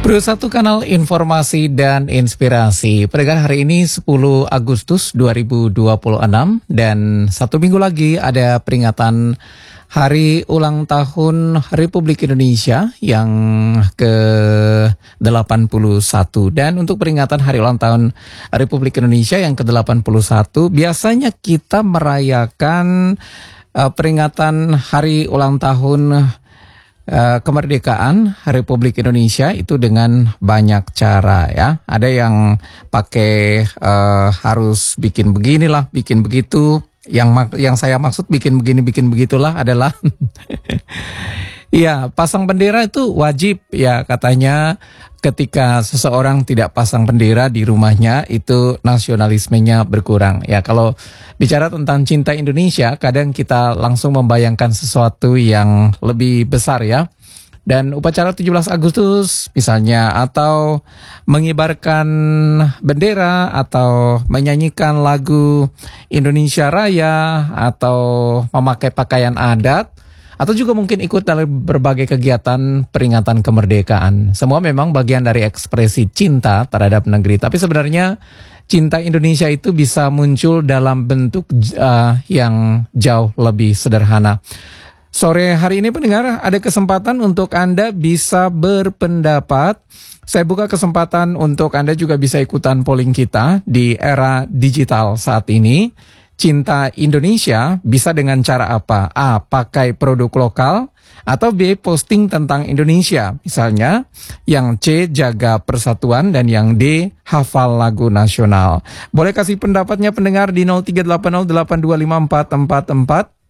Satu kanal informasi dan inspirasi. Pendengar, hari ini 10 Agustus 2026 dan satu minggu lagi ada peringatan Hari Ulang Tahun Republik Indonesia yang ke-81. Dan untuk peringatan Hari Ulang Tahun Republik Indonesia yang ke-81, biasanya kita merayakan peringatan Hari Ulang Tahun kemerdekaan Republik Indonesia itu dengan banyak cara ya. Ada yang pakai harus bikin beginilah, bikin begitu. Yang saya maksud bikin begini, bikin begitulah adalah ya, pasang bendera itu wajib ya, katanya ketika seseorang tidak pasang bendera di rumahnya itu nasionalismenya berkurang. Ya, kalau bicara tentang cinta Indonesia, kadang kita langsung membayangkan sesuatu yang lebih besar ya. Dan upacara 17 Agustus misalnya, atau mengibarkan bendera, atau menyanyikan lagu Indonesia Raya, atau memakai pakaian adat, atau juga mungkin ikut dalam berbagai kegiatan peringatan kemerdekaan. Semua memang bagian dari ekspresi cinta terhadap negeri. Tapi sebenarnya cinta Indonesia itu bisa muncul dalam bentuk yang jauh lebih sederhana. Sore hari ini pendengar, ada kesempatan untuk Anda bisa berpendapat. Saya buka kesempatan untuk Anda juga bisa ikutan polling kita di era digital saat ini. Cinta Indonesia bisa dengan cara apa? A. Pakai produk lokal, atau B. Posting tentang Indonesia. Misalnya, yang C. Jaga persatuan, dan yang D. Hafal lagu nasional. Boleh kasih pendapatnya pendengar di 0380825444,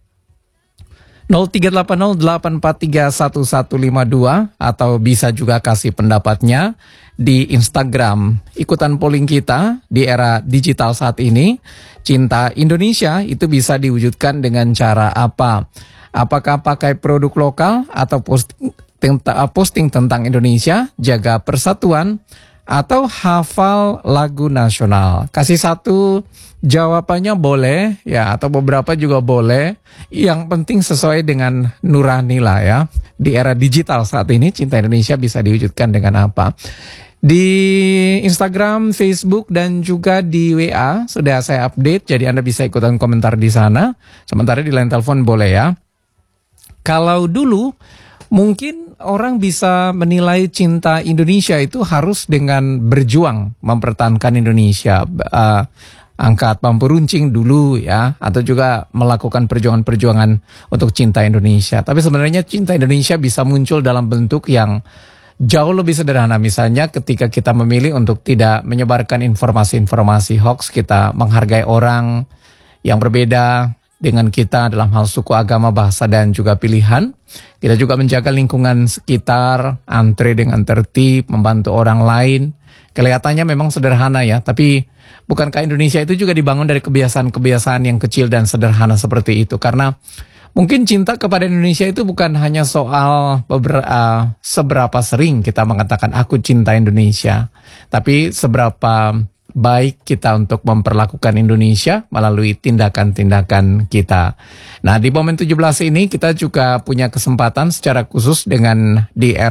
038084311152, atau bisa juga kasih pendapatnya di Instagram. Ikutan polling kita di era digital saat ini. Cinta Indonesia itu bisa diwujudkan dengan cara apa? Apakah pakai produk lokal, atau posting tentang Indonesia, jaga persatuan, atau hafal lagu nasional? Kasih satu jawabannya boleh ya, atau beberapa juga boleh. Yang penting sesuai dengan nurani lah ya. Di era digital saat ini, cinta Indonesia bisa diwujudkan dengan apa? Di Instagram, Facebook, dan juga di WA sudah saya update, jadi Anda bisa ikutan komentar di sana. Sementara di line telepon boleh ya. Kalau dulu mungkin orang bisa menilai cinta Indonesia itu harus dengan berjuang mempertahankan Indonesia, angkat bambu runcing dulu ya, atau juga melakukan perjuangan-perjuangan untuk cinta Indonesia. Tapi sebenarnya cinta Indonesia bisa muncul dalam bentuk yang jauh lebih sederhana. Misalnya ketika kita memilih untuk tidak menyebarkan informasi-informasi hoax, kita menghargai orang yang berbeda dengan kita dalam hal suku, agama, bahasa, dan juga pilihan. Kita juga menjaga lingkungan sekitar, antre dengan tertib, membantu orang lain. Kelihatannya memang sederhana ya, tapi bukankah Indonesia itu juga dibangun dari kebiasaan-kebiasaan yang kecil dan sederhana seperti itu? Karena mungkin cinta kepada Indonesia itu bukan hanya soal seberapa sering kita mengatakan aku cinta Indonesia, tapi seberapa baik kita untuk memperlakukan Indonesia melalui tindakan-tindakan kita. Nah, di momen 17 ini kita juga punya kesempatan secara khusus dengan di era